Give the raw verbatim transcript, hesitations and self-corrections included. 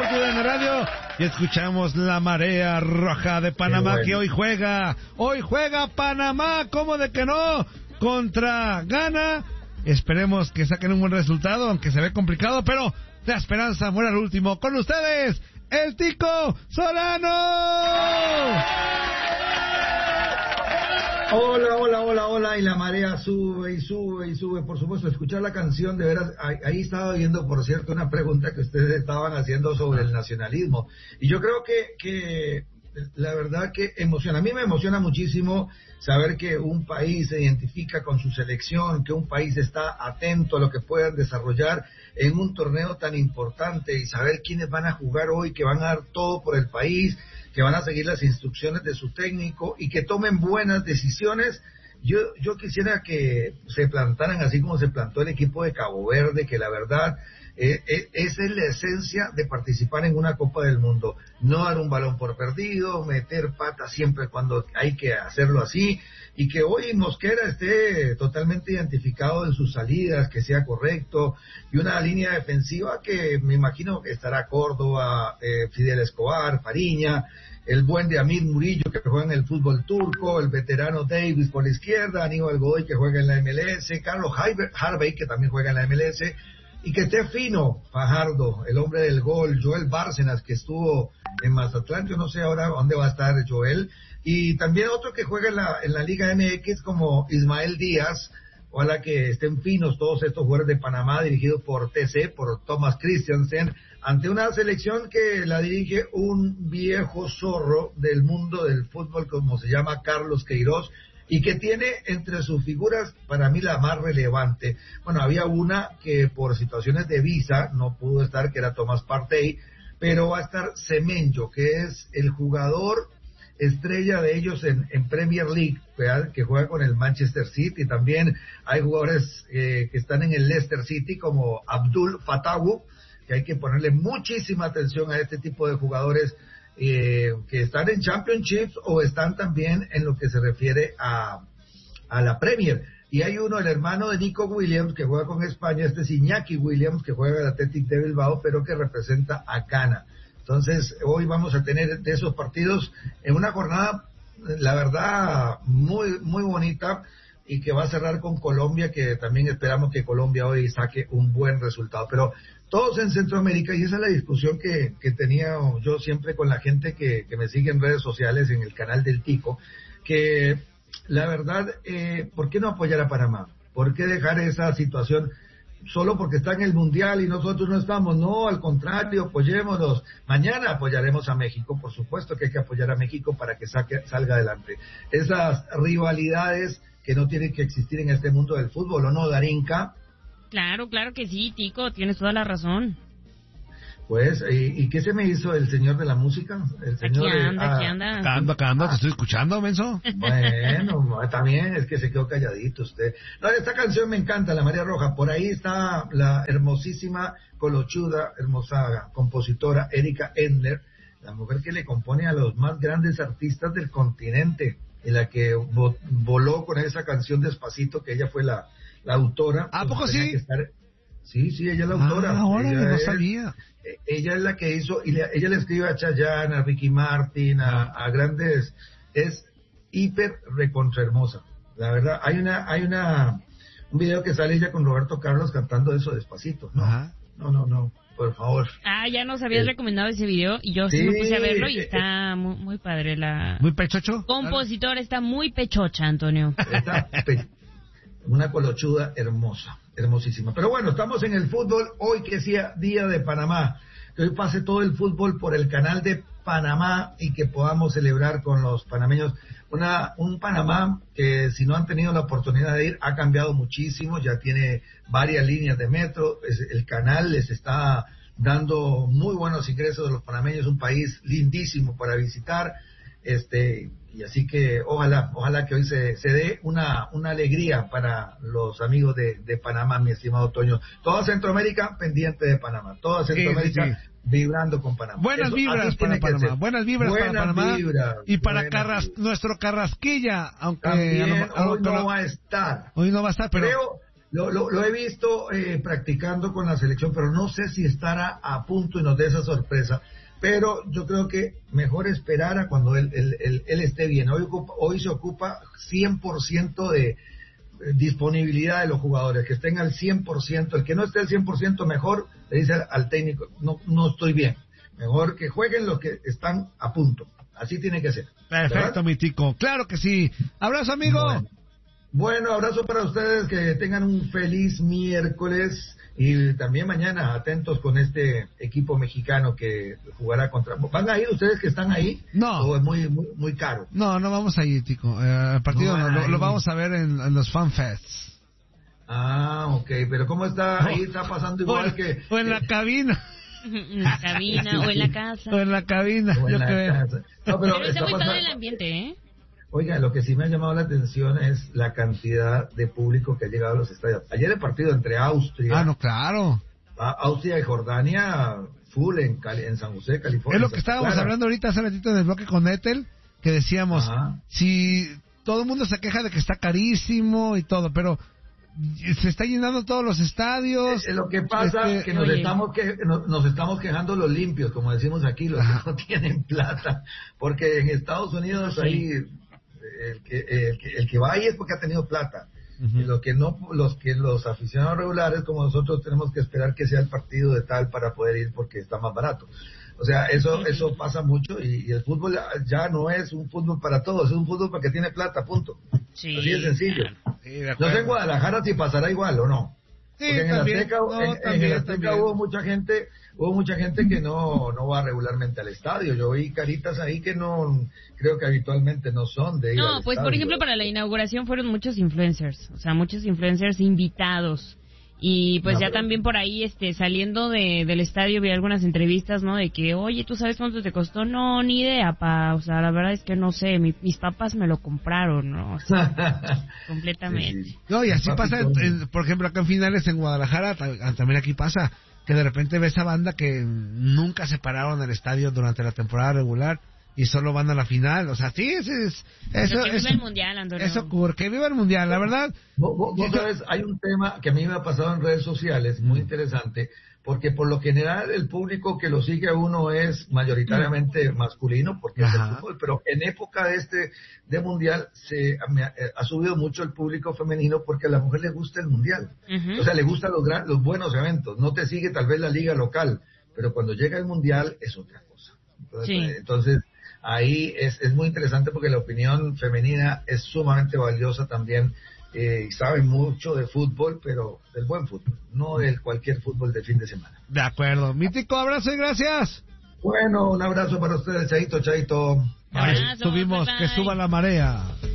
Tu D N Radio y escuchamos la Marea Roja de Panamá, bueno, que hoy juega, hoy juega Panamá, ¿cómo de que no? Contra Ghana. Esperemos que saquen un buen resultado, aunque se ve complicado, pero la esperanza muere al último. Con ustedes, el Tico Solano. Hola, hola, hola, hola, y la marea sube y sube y sube. Por supuesto, escuchar la canción, de veras, ahí, ahí estaba viendo, por cierto, una pregunta que ustedes estaban haciendo sobre el nacionalismo. Y yo creo que, que la verdad que emociona. A mí me emociona muchísimo saber que un país se identifica con su selección, que un país está atento a lo que puedan desarrollar en un torneo tan importante y saber quiénes van a jugar hoy, que van a dar todo por el país, que van a seguir las instrucciones de su técnico y que tomen buenas decisiones. Yo yo quisiera que se plantaran así como se plantó el equipo de Cabo Verde, que la verdad eh, eh, esa es la esencia de participar en una Copa del Mundo. No dar un balón por perdido, meter patas siempre cuando hay que hacerlo así, y que hoy Mosquera esté totalmente identificado en sus salidas, que sea correcto, y una línea defensiva que me imagino que estará Córdoba, eh, Fidel Escobar, Fariña, el buen de Amir Murillo, que juega en el fútbol turco, el veterano Davis por la izquierda, Aníbal Godoy, que juega en la M L S, Carlos Harvey, que también juega en la M L S, y que esté fino Fajardo, el hombre del gol, Joel Bárcenas, que estuvo en Mazatlán, yo no sé ahora dónde va a estar Joel, y también otro que juega en la, en la Liga M X como Ismael Díaz. Ojalá que estén finos todos estos jugadores de Panamá, dirigidos por T C, por Thomas Christiansen, ante una selección que la dirige un viejo zorro del mundo del fútbol, como se llama Carlos Queiroz, y que tiene entre sus figuras, para mí, la más relevante. Bueno, había una que por situaciones de visa no pudo estar, que era Tomás Partey, pero va a estar Semenyo, que es el jugador estrella de ellos en, en Premier League, ¿verdad?, que juega con el Manchester City. También hay jugadores eh, que están en el Leicester City, como Abdul Fatawu, que hay que ponerle muchísima atención a este tipo de jugadores eh, que están en Championships o están también en lo que se refiere a, a la Premier. Y hay uno, el hermano de Nico Williams, que juega con España, este es Iñaki Williams, que juega en el Athletic de Bilbao, pero que representa a Ghana. Entonces, hoy vamos a tener de esos partidos en una jornada, la verdad, muy muy bonita, y que va a cerrar con Colombia, que también esperamos que Colombia hoy saque un buen resultado. Pero todos en Centroamérica, y esa es la discusión que, que tenía yo siempre con la gente que, que me sigue en redes sociales, en el canal del Tico, que la verdad, eh, ¿por qué no apoyar a Panamá? ¿Por qué dejar esa situación solo porque está en el Mundial y nosotros no estamos? No, al contrario, apoyémonos. Mañana apoyaremos a México, por supuesto que hay que apoyar a México para que saque, salga adelante. Esas rivalidades que no tienen que existir en este mundo del fútbol, ¿o no, Darinka? Claro, claro que sí, Tico, tienes toda la razón. Pues, ¿y, y qué se me hizo el señor de la música? El señor aquí anda, de, ah, aquí anda. Acá ando, acá ando, ah, te estoy escuchando, menso. Bueno, también es que se quedó calladito usted. No, esta canción me encanta, La Marea Roja. Por ahí está la hermosísima, colochuda, hermosa compositora Erika Endler, la mujer que le compone a los más grandes artistas del continente, y la que vo, voló con esa canción Despacito, que ella fue la, la autora. ¿A poco pues, sí? Estar... Sí, sí, ella es la autora. Ah, ahora ella no es, sabía. Ella es la que hizo, y le, ella le escribe a Chayanne, a Ricky Martin, a, a grandes, es hiper recontra hermosa. La verdad, hay una, hay una, un video que sale ella con Roberto Carlos cantando eso Despacito. No, Ajá. no, no, no, por favor. Ah, ya nos habías eh, recomendado ese video y yo sí, sí me puse a verlo y está muy, muy padre la... ¿Muy pechocho? Compositor, está muy pechocha, Antonio. Está pe... una colochuda hermosa, hermosísima. Pero bueno, estamos en el fútbol, hoy que sea Día de Panamá. Que hoy pase todo el fútbol por el canal de Panamá y que podamos celebrar con los panameños una un Panamá que, si no han tenido la oportunidad de ir, ha cambiado muchísimo, ya tiene varias líneas de metro, el canal les está dando muy buenos ingresos a los panameños, un país lindísimo para visitar, este y así que ojalá ojalá que hoy se, se dé una una alegría para los amigos de, de Panamá, mi estimado Toño. Toda Centroamérica pendiente de Panamá, toda Centroamérica sí, sí, sí. vibrando con Panamá. Buenas Eso, vibras para Panamá, buenas vibras buenas para Panamá vibras, y para Carras, vibras. Nuestro Carrasquilla, aunque también a lo, a lo, hoy no va a estar. Hoy no va a estar, pero creo Lo, lo, lo he visto eh, practicando con la selección, pero no sé si estará a punto y nos dé esa sorpresa. Pero yo creo que mejor esperar a cuando él, él, él, él esté bien. Hoy, ocupa, hoy se ocupa cien por ciento de disponibilidad de los jugadores, que estén al cien por ciento. El que no esté al cien por ciento mejor le dice al técnico, no, no estoy bien. Mejor que jueguen los que están a punto. Así tiene que ser. Perfecto, ¿verdad? Mi tico. Claro que sí. Abrazo, amigo. Bueno. Bueno, abrazo para ustedes, que tengan un feliz miércoles y también mañana atentos con este equipo mexicano que jugará contra... ¿Van a ir ustedes que están ahí? No. ¿O es muy muy, muy caro? No, no vamos a ir, tico. Eh, el partido no, no, lo, lo vamos a ver en, en los fanfests. Ah, ok, pero ¿cómo está? Ahí está pasando igual o, que... O en la cabina. En la cabina o en la casa. O en la cabina, o en yo la creo. Casa. No, pero pero está muy pasando... padre el ambiente, ¿eh? Oiga, lo que sí me ha llamado la atención es la cantidad de público que ha llegado a los estadios. Ayer el partido entre Austria... Ah, no, claro. Austria y Jordania, full en, Cali, en San José, California. Es lo que estábamos claro. hablando ahorita hace ratito en el bloque con Ethel, que decíamos, Ajá. si todo el mundo se queja de que está carísimo y todo, pero se está llenando todos los estadios. Eh, lo que pasa es este, que nos estamos que nos, nos estamos quejando los limpios, como decimos aquí, los Ajá. que no tienen plata, porque en Estados Unidos sí. ahí el que, el que el que va ahí es porque ha tenido plata. Uh-huh. Y lo que no, los que los aficionados regulares como nosotros tenemos que esperar que sea el partido de tal para poder ir porque está más barato. O sea, eso eso pasa mucho y, y el fútbol ya no es un fútbol para todos, es un fútbol para que tiene plata, punto. Sí, así de sencillo. Sí, de no sé en Guadalajara si pasará igual o no. Sí, porque en también, el Azteca, no, en, también, en el Azteca también. hubo mucha gente, hubo mucha gente que no no va regularmente al estadio. Yo vi caritas ahí que no, creo que habitualmente no son de ir No, al pues estadio. por ejemplo para la inauguración fueron muchos influencers, o sea, muchos influencers invitados. Y pues no, ya pero... también por ahí, este, saliendo de, del estadio vi algunas entrevistas, ¿no? De que, oye, ¿tú sabes cuánto te costó? No, ni idea, pa. O sea, la verdad es que no sé, mi, mis papás me lo compraron, ¿no? O sea, completamente. Sí, sí. No, y así pasa, en, en, por ejemplo, acá en finales en Guadalajara, también aquí pasa, que de repente ves a banda que nunca se pararon al estadio durante la temporada regular y solo van a la final, o sea, sí, es, es eso, que eso, viva el mundial, Antonio. Eso ocurre, que viva el mundial, la verdad. Vos, vos, vos sabes, hay un tema que a mí me ha pasado en redes sociales, muy interesante, porque por lo general el público que lo sigue a uno es mayoritariamente masculino, porque Ajá. es el fútbol, pero en época de este de mundial se ha, ha subido mucho el público femenino porque a la mujer le gusta el mundial, uh-huh. o sea, le gustan los, gran, los buenos eventos, no te sigue tal vez la liga local, pero cuando llega el mundial es otra cosa. Entonces, sí. entonces ahí es, es muy interesante porque la opinión femenina es sumamente valiosa también eh, y saben mucho de fútbol, pero del buen fútbol, no del cualquier fútbol de fin de semana. De acuerdo. Mítico, abrazo y gracias. Bueno, un abrazo para ustedes, Chaito, Chaito. Abrazo, subimos, bye bye. Que suba la marea.